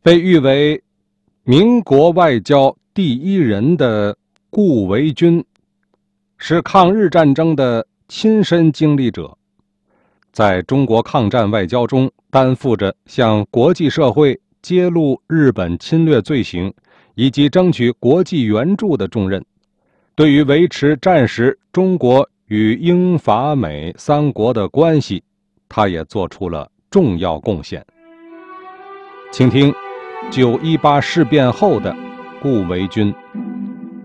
被誉为民国外交第一人的顾维钧，是抗日战争的亲身经历者，在中国抗战外交中担负着向国际社会揭露日本侵略罪行以及争取国际援助的重任，对于维持战时中国与英法美三国的关系，他也做出了重要贡献。请听9·18事变后的顾维钧。